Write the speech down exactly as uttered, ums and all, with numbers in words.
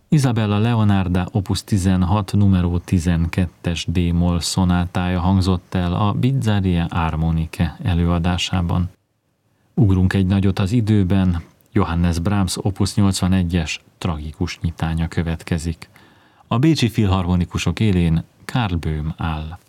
Isabella Leonarda opus tizenhat numero tizenkettes d-moll szonátája hangzott el a Bizzaria Armonike előadásában. Ugrunk egy nagyot az időben, Johannes Brahms opus nyolcvanegyes tragikus nyitánya következik. A bécsi filharmonikusok élén Karl Böhm áll.